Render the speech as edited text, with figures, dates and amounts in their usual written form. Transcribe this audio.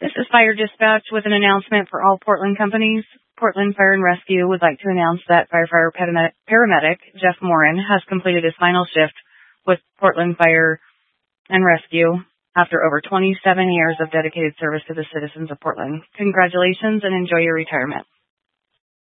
This is Fire Dispatch with an announcement for all Portland companies. Portland Fire and Rescue would like to announce that firefighter paramedic Jeff Morin has completed his final shift with Portland Fire and Rescue after over 27 years of dedicated service to the citizens of Portland. Congratulations and enjoy your retirement.